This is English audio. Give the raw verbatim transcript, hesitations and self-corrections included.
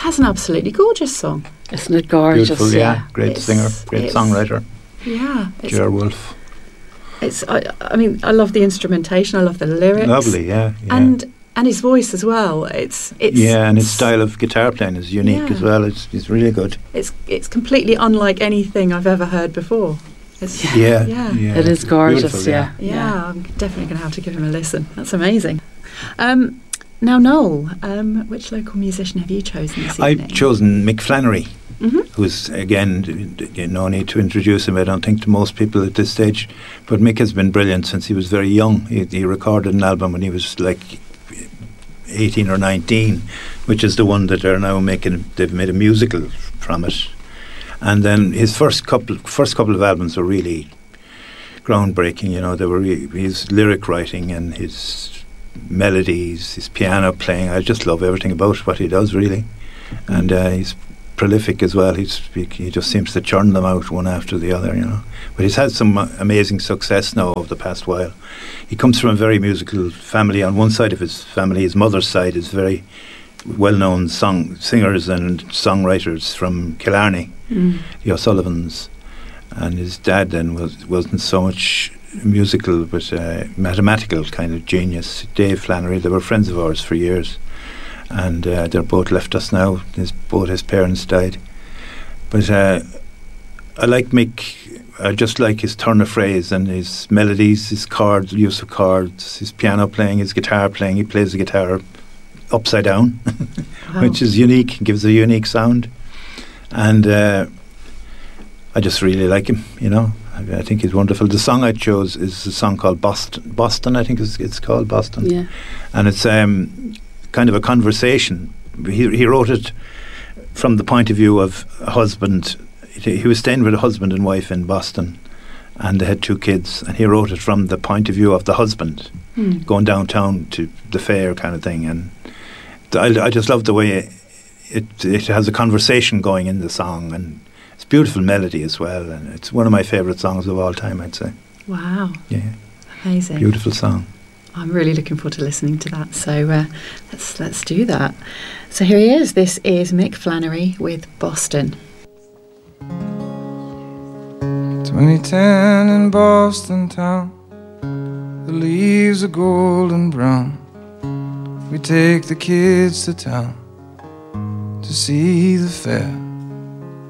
That's an absolutely gorgeous song. Isn't it gorgeous? Beautiful, yeah. yeah. Great it's, singer, great songwriter. Yeah. Ger Wolf. It's. I, I mean, I love the instrumentation. I love the lyrics. Lovely, yeah. yeah. And and his voice as well. It's. It's. Yeah, and his style of guitar playing is unique yeah. as well. It's it's really good. It's it's completely unlike anything I've ever heard before. It's, yeah, yeah, yeah. It is gorgeous. Beautiful, yeah. yeah, yeah. I'm definitely going to have to give him a listen. That's amazing. Um, now, Noel, um, which local musician have you chosen this evening? I've chosen Mick Flannery. Mm-hmm. Who's, again, you no need to introduce him, I don't think, to most people at this stage. But Mick has been brilliant since he was very young. He, he recorded an album when he was like eighteen or nineteen, which is the one that they're now making, they've made a musical from it. And then his first couple first couple of albums were really groundbreaking, you know. They were re- his lyric writing and his melodies, his piano playing. I just love everything about what he does, really. And uh, he's prolific as well. He's, he just seems to churn them out one after the other, you know. But he's had some uh, amazing success now over the past while. He comes from a very musical family. On one side of his family, his mother's side, is very well-known song singers and songwriters from Killarney, mm. the O'Sullivans. And his dad then was, wasn't so much musical, but uh, mathematical kind of genius. Dave Flannery, they were friends of ours for years. And uh, they're both left us now. His, both his parents died. But uh, I like Mick. I just like his turn of phrase and his melodies, his chords, use of chords, his piano playing, his guitar playing. He plays the guitar upside down, wow. which is unique, gives a unique sound. And uh, I just really like him, you know. I, I think he's wonderful. The song I chose is a song called Boston. Boston, I think it's, it's called Boston. Yeah. And it's um, kind of a conversation. He, he wrote it from the point of view of a husband. He was staying with a husband and wife in Boston, and they had two kids, and he wrote it from the point of view of the husband, mm. going downtown to the fair kind of thing. And th- I, I just love the way it, it it has a conversation going in the song, and it's beautiful melody as well, and it's one of my favourite songs of all time, I'd say. Wow. Yeah. Amazing. Beautiful song. I'm really looking forward to listening to that, so uh, let's let's do that. So here he is. This is Mick Flannery with Boston. twenty ten in Boston town, the leaves are golden brown. We take the kids to town to see the fair.